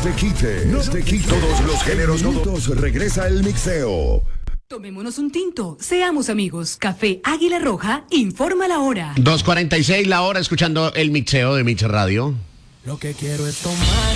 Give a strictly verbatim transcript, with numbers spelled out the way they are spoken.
te quites, no te quites. Todos los géneros juntos, regresa el mixeo. Tomémonos un tinto, seamos amigos. Café Águila Roja, informa la hora. dos cuarenta y seis la hora, escuchando el mixeo de Mix Radio. Lo que quiero es tomar.